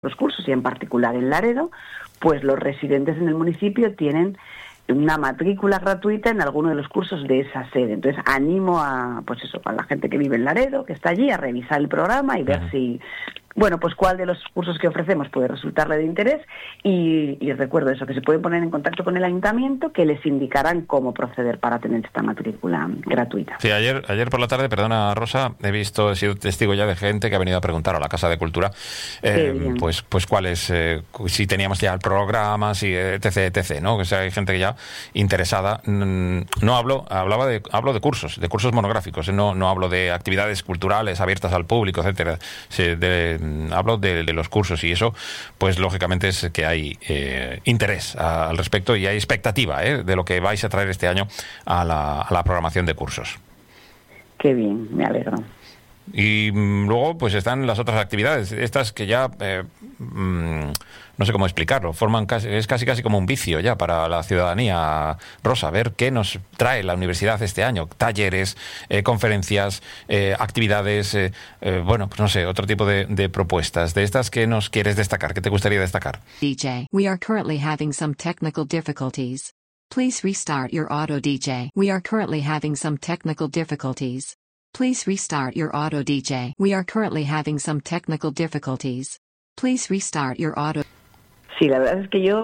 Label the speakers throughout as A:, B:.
A: los cursos, y en particular en Laredo, pues los residentes en el municipio tienen una matrícula gratuita en alguno de los cursos de esa sede. Entonces animo a la gente que vive en Laredo, que está allí, a revisar el programa y ver si, pues cuál de los cursos que ofrecemos puede resultarle de interés, y recuerdo eso, que se pueden poner en contacto con el ayuntamiento, que les indicarán cómo proceder para tener esta matrícula gratuita.
B: Sí, ayer por la tarde, perdona Rosa, he sido testigo ya de gente que ha venido a preguntar a la Casa de Cultura pues cuál es, si teníamos ya el programa, si etc, ¿no? Que sea, hay gente que ya interesada. No hablo de cursos monográficos, no hablo de actividades culturales abiertas al público, etcétera. Hablo de los cursos, y eso pues lógicamente es que hay interés al respecto, y hay expectativa de lo que vais a traer este año a la programación de cursos.
A: Qué bien, me alegro.
B: Y luego pues están las otras actividades, estas que ya no sé cómo explicarlo, es casi como un vicio ya para la ciudadanía. Rosa, a ver qué nos trae la universidad este año: talleres, conferencias, actividades, pues no sé, otro tipo de propuestas. De estas, ¿qué nos quieres destacar? ¿Qué te gustaría destacar?
C: DJ, we are currently having some technical difficulties. Please restart your auto DJ. We are currently having some technical difficulties. Please restart your auto DJ. We are currently having some technical difficulties. Please restart your auto.
A: Sí, la verdad es que yo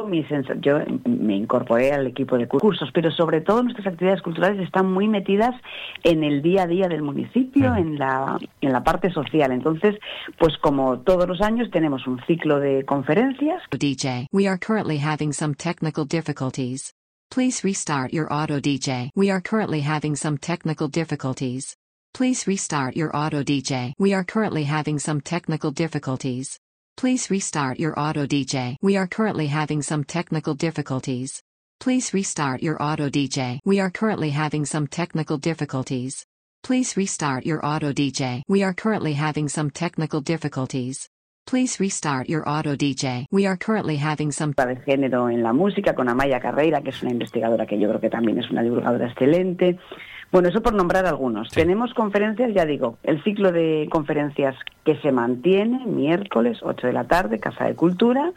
A: me incorporé al equipo de cursos, pero sobre todo nuestras actividades culturales están muy metidas en el día a día del municipio, en la parte social. Entonces, pues como todos los años tenemos un ciclo de conferencias.
C: DJ, we are currently having some technical difficulties. Please restart your auto DJ. We are currently having some technical difficulties. Please restart your auto DJ. We are currently having some technical difficulties. Please restart your auto DJ. We are currently having some technical difficulties. Please restart your auto DJ. We are currently having some technical difficulties. Please restart your auto DJ. We are currently having some technical difficulties. Please restart your auto DJ. We are currently having some
A: de género en la música con Amaya Carreira, que es una investigadora que yo creo que también es una divulgadora excelente. Bueno, eso por nombrar algunos. Sí. Tenemos conferencias, ya digo, el ciclo de conferencias que se mantiene, miércoles, 8 de la tarde, Casa de Cultura,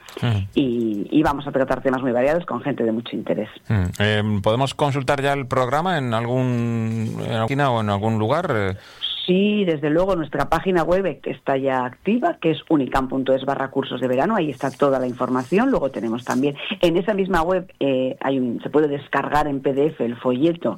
A: y vamos a tratar temas muy variados con gente de mucho interés.
B: ¿Podemos consultar ya el programa en alguna página o en algún lugar?
A: Sí, desde luego, nuestra página web está ya activa, que es unicam.es/cursos de verano. Ahí está toda la información. Luego tenemos también, en esa misma web se puede descargar en PDF el folleto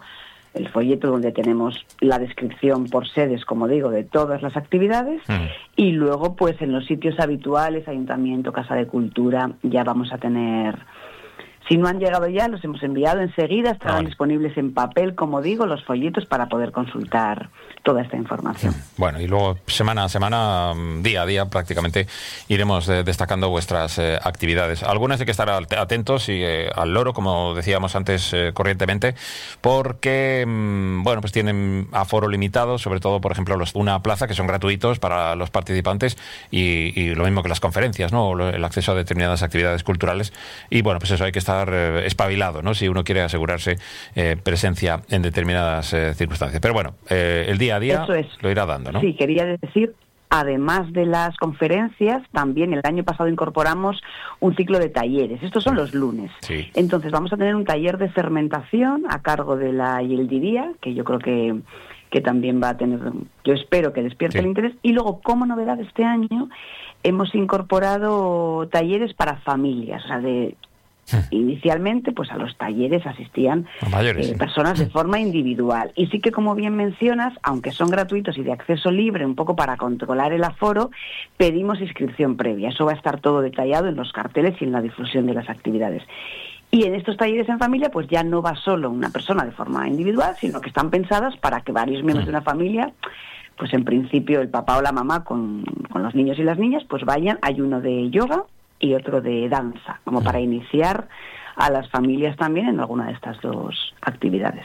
A: donde tenemos la descripción por sedes, como digo, de todas las actividades, y luego pues en los sitios habituales, Ayuntamiento, Casa de Cultura, ya vamos a tener, si no han llegado ya, los hemos enviado enseguida, estarán disponibles en papel, como digo, los folletos para poder consultar toda esta información.
B: Bueno, y luego semana a semana, día a día, prácticamente iremos destacando vuestras actividades. Algunas hay que estar atentos y al loro, como decíamos antes, corrientemente, porque pues tienen aforo limitado, sobre todo, por ejemplo, una plaza, que son gratuitos para los participantes, y lo mismo que las conferencias, ¿no? El acceso a determinadas actividades culturales. Y bueno, pues eso, hay que estar espabilado, ¿no? Si uno quiere asegurarse presencia en determinadas circunstancias. Pero bueno, el día a día lo irá dando, ¿no?
A: Sí, quería decir, además de las conferencias, también el año pasado incorporamos un ciclo de talleres. Estos son los lunes. Sí. Entonces vamos a tener un taller de fermentación a cargo de la Yeldiría, que yo creo que también va a tener, yo espero que despierte el interés. Y luego, como novedad este año, hemos incorporado talleres para familias, o sea, inicialmente, pues a los talleres asistían personas de forma individual. Y sí que, como bien mencionas, aunque son gratuitos y de acceso libre, un poco para controlar el aforo, pedimos inscripción previa. Eso va a estar todo detallado en los carteles y en la difusión de las actividades. Y en estos talleres en familia, pues ya no va solo una persona de forma individual, sino que están pensadas para que varios miembros de una familia, pues en principio el papá o la mamá con los niños y las niñas, pues vayan. Hay uno de yoga y otro de danza, como para iniciar a las familias también en alguna de estas dos actividades.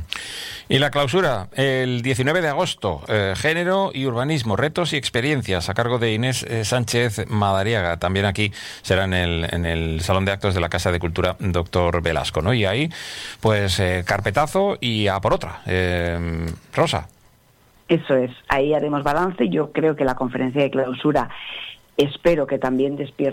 B: Y la clausura, el 19 de agosto, Género y Urbanismo, Retos y Experiencias, a cargo de Inés Sánchez Madariaga. También aquí será en el Salón de Actos de la Casa de Cultura Dr. Velasco, ¿no? Y ahí, pues, carpetazo y a por otra. Rosa.
A: Eso es, ahí haremos balance. Yo creo que la conferencia de clausura espero que también despierte